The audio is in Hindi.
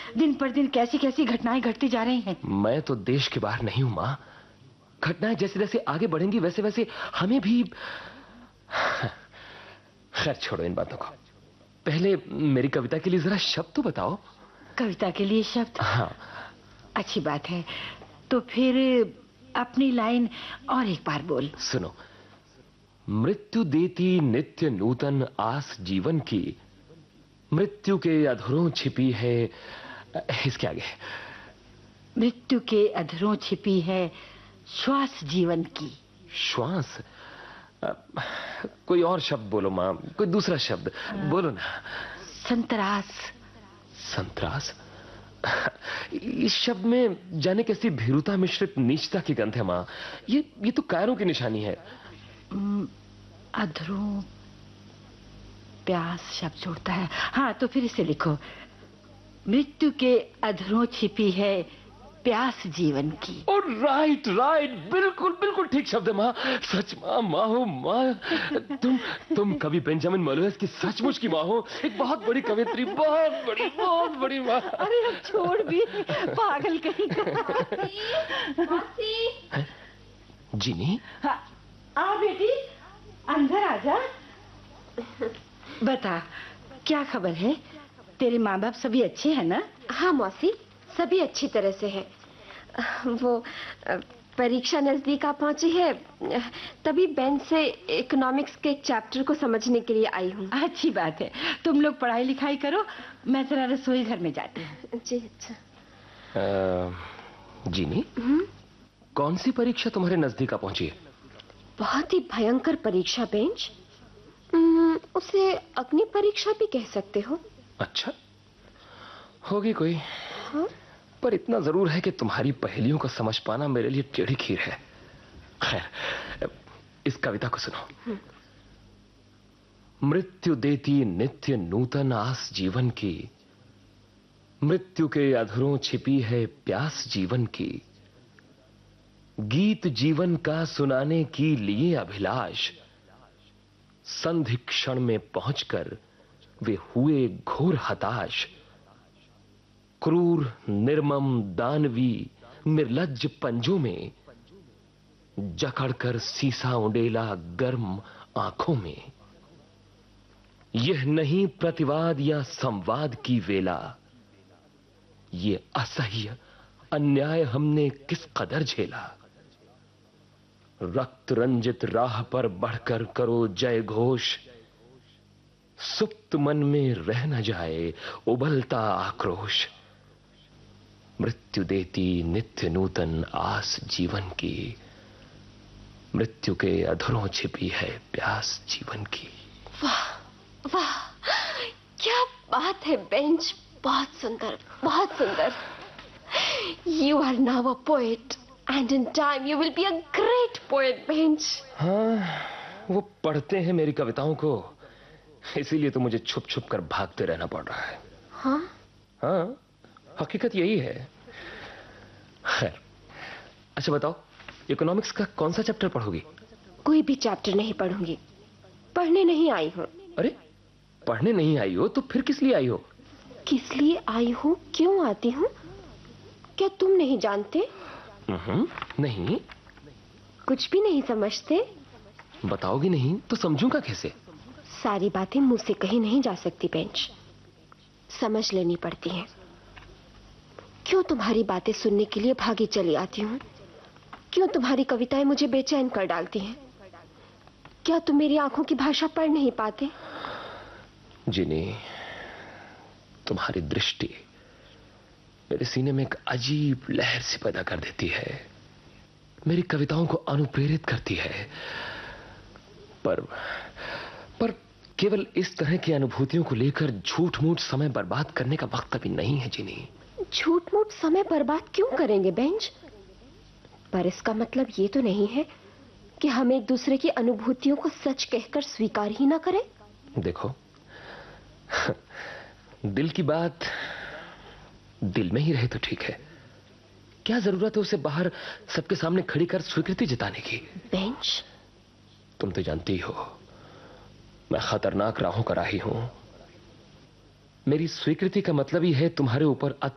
दिन पर दिन कैसी कैसी घटनाएं घटती जा रही हैं। मैं तो देश के बाहर नहीं हूं माँ। घटनाएं जैसे जैसे आगे बढ़ेंगी वैसे वैसे हमें भी। खैर छोड़ो इन बातों को। पहले मेरी कविता के लिए जरा शब्द तो बताओ। कविता के लिए शब्द? हाँ। अच्छी बात है, तो फिर अपनी लाइन और एक बार बोल। सुनो। मृत्यु देती नित्य नूतन आस जीवन की, मृत्यु के अधरों छिपी है। इसके आगे। मृत्यु के अधरों छिपी है श्वास जीवन की। श्वास? कोई और शब्द बोलो माँ, कोई दूसरा शब्द बोलो ना। संतरास। संतरास? इस शब्द में जाने कैसी भीरुता मिश्रित नीचता की गंध है माँ। ये तो कायरों की निशानी है। अधरों प्यास शब्द जोड़ता है। हाँ, तो फिर इसे लिखो। मृत्यु के अधरों छिपी है प्यास जीवन की। ओ राइट राइट, बिल्कुल बिल्कुल ठीक शब्द है माँ। सच माँ, माँ हो माँ। तुम कवि बेंजामिन मोलोस की सचमुच की माँ हो। एक बहुत बड़ी कवित्री, बहुत बड़ी माँ। अरे अब छोड़ भी, पागल कहीं का। जीनी? हाँ, आ बेटी, अंदर आजा। बता, क्या खबर है? तेरे माँ बाप सभी अच्छे हैं ना? हाँ मौसी, सभी अच्छी तरह से है। वो परीक्षा नजदीक आ पहुंची है, तभी बेंच से इकोनॉमिक्स के एक चैप्टर को समझने के लिए आई हूँ। अच्छी बात है, तुम लोग पढ़ाई लिखाई करो, मैं जरा रसोई घर में जाती हूँ। जी अच्छा। जीनी, कौन सी परीक्षा तुम्हारे नजदीक आ पहुंची है? बहुत ही भयंकर परीक्षा बेंच। उसे अग्नि परीक्षा भी कह सकते हो। अच्छा, होगी कोई। हाँ? पर इतना जरूर है कि तुम्हारी पहेलियों को समझ पाना मेरे लिए टेढ़ी खीर है। खैर, इस कविता को सुनो। मृत्यु देती नित्य नूतन आस जीवन की, मृत्यु के अधरों छिपी है प्यास जीवन की, गीत जीवन का सुनाने की लिए अभिलाष, संधि क्षण में पहुंचकर वे हुए घोर हताश, क्रूर निर्मम दानवी निर्लज्ज पंजों में जकड़कर सीसा उंडेला गर्म आंखों में। यह नहीं प्रतिवाद या संवाद की वेला, ये असह्य अन्याय हमने किस कदर झेला। रक्त रंजित राह पर बढ़कर करो जय घोष, सुप्त मन में रह न जाए उबलता आक्रोश। मृत्यु देती नित्य नूतन आस जीवन की, मृत्यु के अधरों छिपी है प्यास जीवन की। वाह वाह, क्या बात है बेंच, बहुत सुंदर, बहुत सुंदर। You are now a poet and in time you will be a great poet bench. हाँ, वो पढ़ते हैं मेरी कविताओं को, इसीलिए तो मुझे छुप छुप कर भागते रहना पड़ रहा है। हाँ हाँ, हकीकत यही है। खैर, अच्छा बताओ, इकोनॉमिक्स का कौन सा चैप्टर पढ़ोगी? कोई भी चैप्टर नहीं पढ़ूंगी, पढ़ने नहीं आई हूँ। अरे, पढ़ने नहीं आई हो तो फिर किस लिए आई हो? किस लिए आई हूँ, क्यों आती हूँ, क्या तुम नहीं जानते? नहीं। कुछ भी नहीं समझते? बताओगी नहीं तो समझूंगा कैसे? सारी बातें मुंह से कहीं नहीं जा सकती बेंच, समझ लेनी पड़ती हैं। क्यों तुम्हारी बातें सुनने के लिए भागी चली आती हूँ? क्यों तुम्हारी कविताएं मुझे बेचैन कर डालती हैं? क्या तुम मेरी आंखों की भाषा पढ़ नहीं पाते? जिनी, तुम्हारी दृष्टि मेरे सीने में एक अजीब लहर सी पैदा कर देती है, मेरी कविताओं को अनुप्रेरित करती है। पर केवल इस तरह की अनुभूतियों को लेकर झूठ मूठ समय बर्बाद करने का वक्त अभी नहीं है जिनी। झूठ मूठ समय बर्बाद क्यों करेंगे बेंच? पर इसका मतलब ये तो नहीं है कि हम एक दूसरे की अनुभूतियों को सच कहकर स्वीकार ही ना करें। देखो, दिल की बात दिल में ही रहे तो ठीक है, क्या जरूरत है उसे बाहर सबके सामने खड़ी कर स्वीकृति जताने की? बेंच, तुम तो जानती हो मैं खतरनाक राहों का राही हूं। मेरी स्वीकृति का मतलब ही है तुम्हारे ऊपर